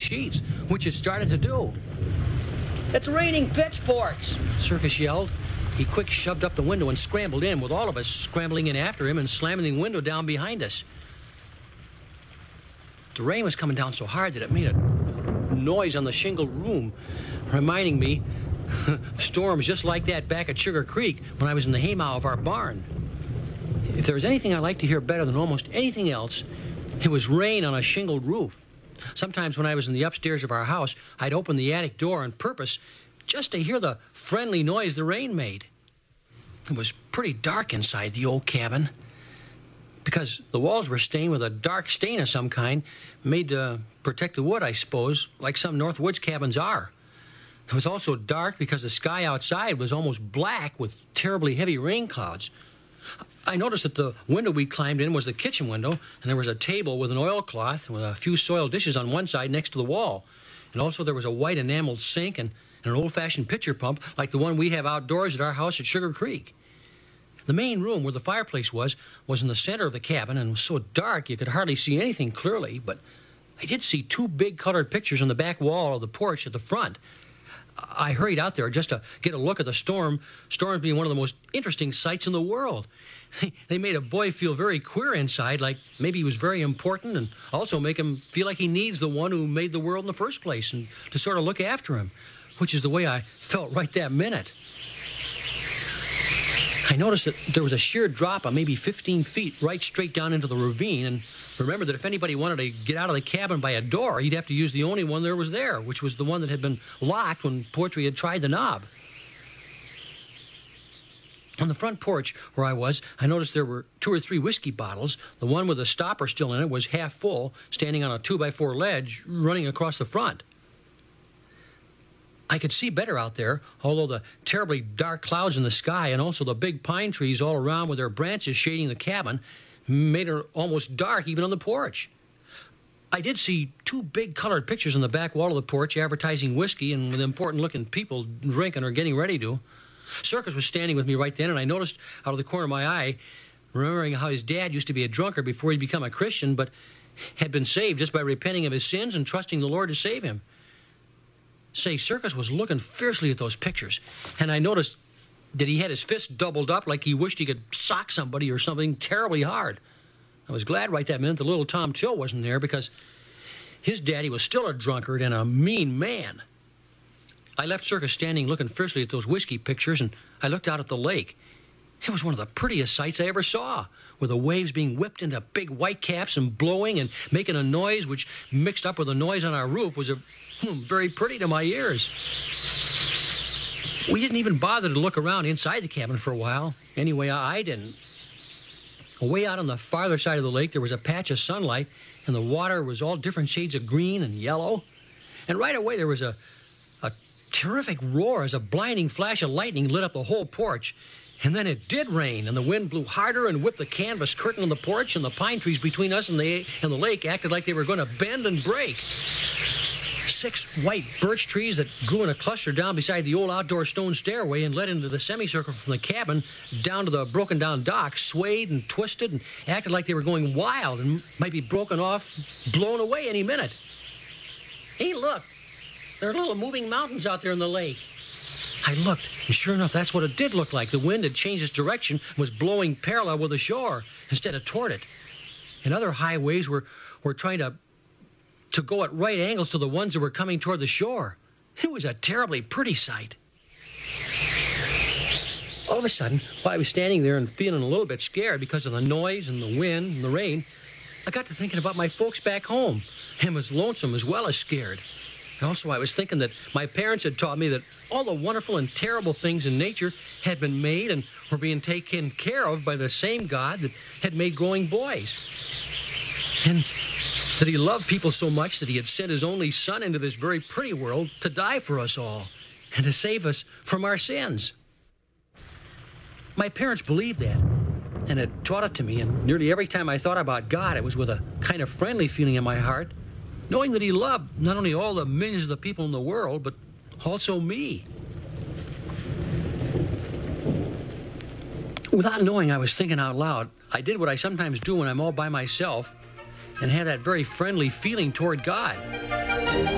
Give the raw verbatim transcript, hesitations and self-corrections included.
sheets, which it started to do. "It's raining pitchforks," Circus yelled. He quick shoved up the window and scrambled in, with all of us scrambling in after him and slamming the window down behind us. The rain was coming down so hard that it made a noise on the shingled room, reminding me of storms just like that back at Sugar Creek when I was in the haymow of our barn. If there was anything I liked to hear better than almost anything else, it was rain on a shingled roof. Sometimes when I was in the upstairs of our house, I'd open the attic door on purpose just to hear the friendly noise the rain made. It was pretty dark inside the old cabin because the walls were stained with a dark stain of some kind made to protect the wood, I suppose, like some North Woods cabins are. It was also dark because the sky outside was almost black with terribly heavy rain clouds. I noticed that the window we climbed in was the kitchen window, and there was a table with an oilcloth with a few soiled dishes on one side next to the wall. And also there was a white enameled sink and, and an old-fashioned pitcher pump like the one we have outdoors at our house at Sugar Creek. The main room where the fireplace was was in the center of the cabin and was so dark you could hardly see anything clearly, but I did see two big colored pictures on the back wall of the porch at the front. I hurried out there just to get a look at the storm, storms being one of the most interesting sights in the world. They made a boy feel very queer inside, like maybe he was very important, and also make him feel like he needs the one who made the world in the first place and to sort of look after him, which is the way I felt right that minute. I noticed that there was a sheer drop of maybe fifteen feet right straight down into the ravine, and remembered that if anybody wanted to get out of the cabin by a door, he'd have to use the only one there was there, which was the one that had been locked when Portry had tried the knob. On the front porch where I was, I noticed there were two or three whiskey bottles. The one with the stopper still in it was half full, standing on a two by four ledge running across the front. I could see better out there, although the terribly dark clouds in the sky and also the big pine trees all around with their branches shading the cabin made it almost dark even on the porch. I did see two big colored pictures on the back wall of the porch advertising whiskey and with important-looking people drinking or getting ready to. Circus was standing with me right then, and I noticed out of the corner of my eye, remembering how his dad used to be a drunkard before he'd become a Christian, but had been saved just by repenting of his sins and trusting the Lord to save him. Say, Circus was looking fiercely at those pictures, and I noticed that he had his fist doubled up like he wished he could sock somebody or something terribly hard. I was glad right that minute that little Tom Till wasn't there because his daddy was still a drunkard and a mean man. I left Circus standing looking fiercely at those whiskey pictures, and I looked out at the lake. It was one of the prettiest sights I ever saw, with the waves being whipped into big white caps and blowing and making a noise which, mixed up with the noise on our roof, was a, hmm, very pretty to my ears. We didn't even bother to look around inside the cabin for a while. Anyway, I didn't. Way out on the farther side of the lake, there was a patch of sunlight, and the water was all different shades of green and yellow. And right away, there was a, a terrific roar as a blinding flash of lightning lit up the whole porch. And then it did rain, and the wind blew harder and whipped the canvas curtain on the porch, and the pine trees between us and the, and the lake acted like they were going to bend and break. Six white birch trees that grew in a cluster down beside the old outdoor stone stairway and led into the semicircle from the cabin down to the broken-down dock swayed and twisted and acted like they were going wild and might be broken off, blown away any minute. Hey, look, there are little moving mountains out there in the lake. I looked, and sure enough, that's what it did look like. The wind had changed its direction and was blowing parallel with the shore instead of toward it. And other high waves were, were trying to to go at right angles to the ones that were coming toward the shore. It was a terribly pretty sight. All of a sudden, while I was standing there and feeling a little bit scared because of the noise and the wind and the rain, I got to thinking about my folks back home and was lonesome as well as scared. And also I was thinking that my parents had taught me that all the wonderful and terrible things in nature had been made and were being taken care of by the same God that had made growing boys. And that he loved people so much that he had sent his only son into this very pretty world to die for us all and to save us from our sins. My parents believed that and had taught it to me, and nearly every time I thought about God, it was with a kind of friendly feeling in my heart, knowing that he loved not only all the millions of the people in the world, but also me. Without knowing I was thinking out loud, I did what I sometimes do when I'm all by myself and had that very friendly feeling toward God.